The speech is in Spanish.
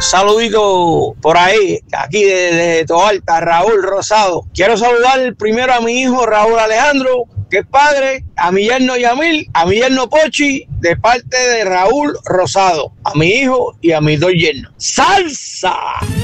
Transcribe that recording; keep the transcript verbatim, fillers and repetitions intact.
Saludito por ahí, aquí desde Toalta, Raúl Rosado. Quiero saludar primero a mi hijo Raúl Alejandro, que es padre, a mi yerno Yamil, a mi yerno Pochi, de parte de Raúl Rosado, a mi hijo y a mis dos yernos. ¡Salsa!